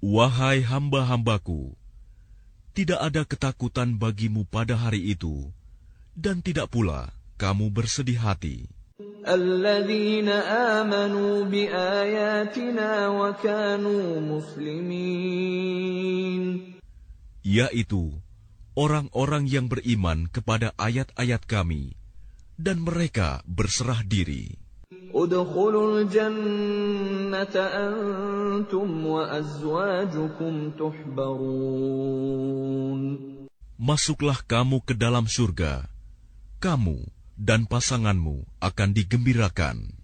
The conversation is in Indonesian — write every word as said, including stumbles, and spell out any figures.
Wahai hamba-hambaku, tidak ada ketakutan bagimu pada hari itu, dan tidak pula kamu bersedih hati. Alladzina amanu biayatina wa kanu muslimin. Yaitu orang-orang yang beriman kepada ayat-ayat kami, dan mereka berserah diri. Udkhulul jannata antum wa azwajukum tuhbarun. Masuklah kamu ke dalam surga, kamu dan pasanganmu akan digembirakan.